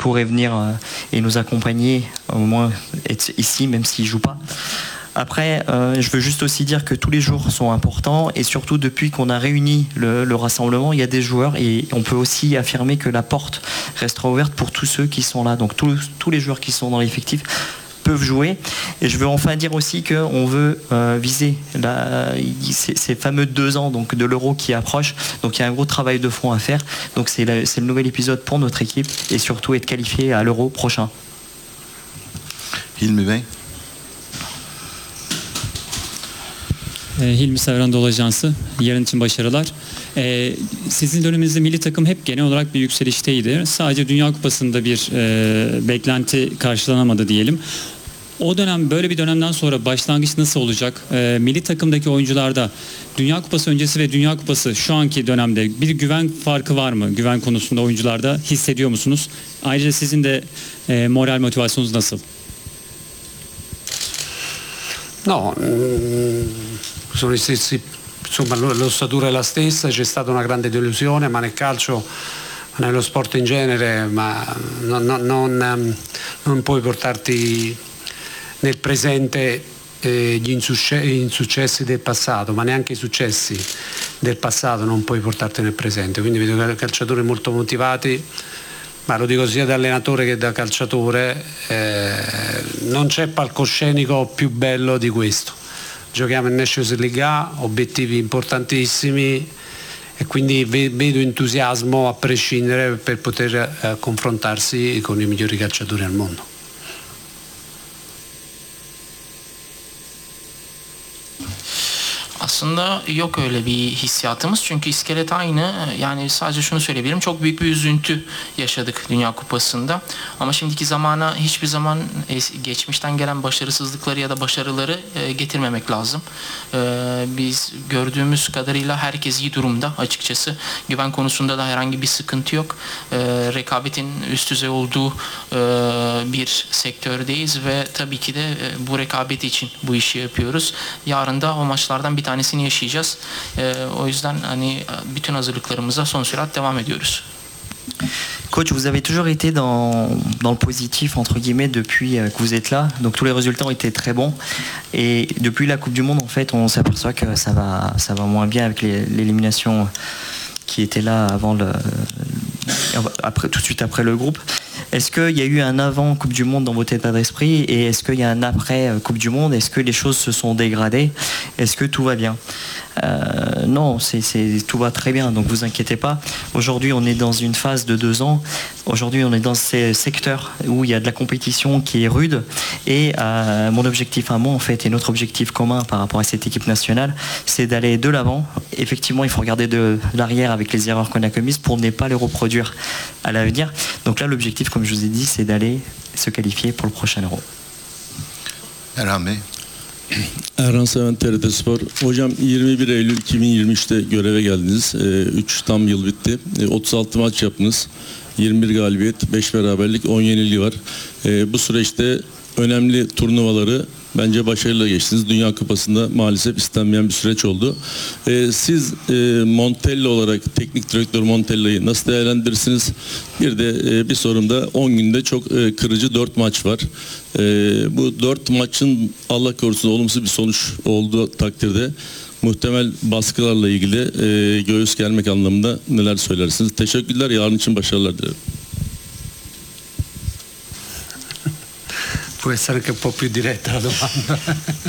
pourrait venir et nous accompagner, au moins être ici, même s'il ne joue pas. Après, je veux juste aussi dire que tous les jours sont importants et surtout depuis qu'on a réuni le rassemblement, il y a des joueurs et on peut aussi affirmer que la porte restera ouverte pour tous ceux qui sont là. Donc tous les joueurs qui sont dans l'effectif peuvent jouer. Et je veux enfin dire aussi qu'on veut viser ces fameux 2 ans donc, de l'Euro qui approche. Donc il y a un gros travail de fond à faire. Donc c'est le nouvel épisode pour notre équipe et surtout être qualifié à l'Euro prochain. Hilmi Bey. Hilmi Savran Anadolu Ajansı. Yarın için başarılar. Sizin döneminizde milli takım hep genel olarak bir yükselişteydi. Sadece Dünya Kupası'nda bir beklenti karşılanamadı diyelim. O dönem, böyle bir dönemden sonra başlangıç nasıl olacak? Milli takımdaki oyuncularda Dünya Kupası öncesi ve Dünya Kupası şu anki dönemde bir güven farkı var mı? Güven konusunda oyuncularda hissediyor musunuz? Ayrıca sizin de moral motivasyonunuz nasıl? No, sono gli stessi, insomma l'ossatura è la stessa, c'è stata una grande delusione, ma nel calcio, nello sport in genere, ma non puoi portarti nel presente gli insuccessi del passato, ma neanche i successi del passato non puoi portarti nel presente, quindi vedo calciatori molto motivati. Ma lo dico sia da allenatore che da calciatore, non c'è palcoscenico più bello di questo. Giochiamo in Nations League A, obiettivi importantissimi e quindi vedo entusiasmo a prescindere per poter confrontarsi con i migliori calciatori al mondo. Aslında yok öyle bir hissiyatımız çünkü iskelet aynı. Yani sadece şunu söyleyebilirim, çok büyük bir üzüntü yaşadık Dünya Kupası'nda ama şimdiki zamana hiçbir zaman geçmişten gelen başarısızlıkları ya da başarıları getirmemek lazım. Biz gördüğümüz kadarıyla herkes iyi durumda açıkçası. Güven konusunda da herhangi bir sıkıntı yok. Rekabetin üst düzey olduğu bir sektördeyiz ve tabii ki de bu rekabet için bu işi yapıyoruz. Yarın da o maçlardan bir tanesini yaşayacağız. O yüzden hani bütün hazırlıklarımıza son sürat devam ediyoruz. Coach, vous avez toujours été dans le positif, entre guillemets, depuis que vous êtes là. Donc tous les résultats ont été très bons. Et depuis la Coupe du Monde, en fait, on s'aperçoit que ça va moins bien avec l'élimination qui était là avant tout de suite après le groupe. Est-ce qu'il y a eu un avant Coupe du Monde dans votre état d'esprit et est-ce qu'il y a un après Coupe du Monde? Est-ce que les choses se sont dégradées? Est-ce que tout va bien? Non, tout va très bien, donc vous inquiétez pas. Aujourd'hui, on est dans une phase de 2 ans. Aujourd'hui, on est dans ces secteurs où il y a de la compétition qui est rude. Et mon objectif à moi, en fait, et notre objectif commun par rapport à cette équipe nationale, c'est d'aller de l'avant. Effectivement, il faut regarder de l'arrière avec les erreurs qu'on a commises pour ne pas les reproduire à l'avenir. Donc là, l'objectif, comme je vous ai dit, c'est d'aller se qualifier pour le prochain Euro. Erhan Bey. Erhan Seven, TRT Spor. Hocam 21 Eylül 2023'te göreve geldiniz. 3 tam yıl bitti. 36 maç yaptınız. 21 galibiyet, 5 beraberlik, 10 yenilgi var. Bu süreçte önemli turnuvaları bence başarıyla geçtiniz. Dünya Kupası'nda maalesef istenmeyen bir süreç oldu. Siz Montella olarak teknik direktör Montella'yı nasıl değerlendirirsiniz? Bir de bir sorum da 10 günde çok kırıcı 4 maç var. Bu 4 maçın Allah korusun olumsuz bir sonuç olduğu takdirde muhtemel baskılarla ilgili göğüs germek anlamında neler söylersiniz? Teşekkürler. Yarın için başarılar dilerim. Può essere anche un po' più diretta la domanda.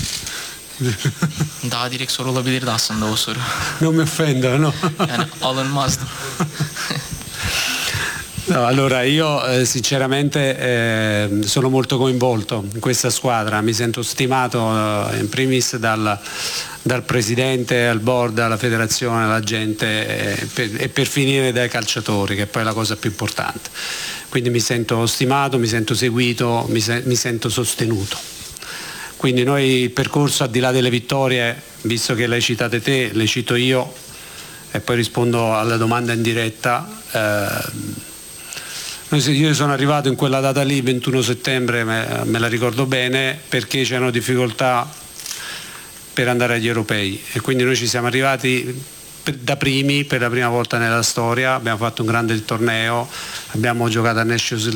Daha direkt soru olabilirdi aslında o soru. Non mi offendo, no? Yani alınmazdım. No, allora io sinceramente sono molto coinvolto in questa squadra, mi sento stimato in primis dal presidente, al board, alla federazione, alla gente e per finire dai calciatori, che è poi la cosa più importante. Quindi mi sento stimato, mi sento seguito, mi sento sostenuto. Quindi noi il percorso, al di là delle vittorie, visto che le hai citate te, le cito io e poi rispondo alla domanda in diretta. Io sono arrivato in quella data lì, 21 settembre, me la ricordo bene, perché c'erano difficoltà per andare agli europei e quindi noi ci siamo arrivati da primi per la prima volta nella storia, abbiamo fatto un grande torneo, abbiamo giocato a Nations